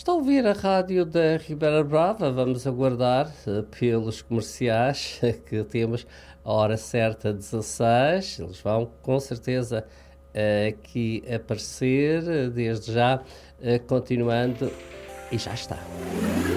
Está a ouvir a rádio da Ribeira Brava. Vamos aguardar pelos comerciais que temos a hora certa, 16. Eles vão com certeza aqui aparecer desde já, continuando, e já está.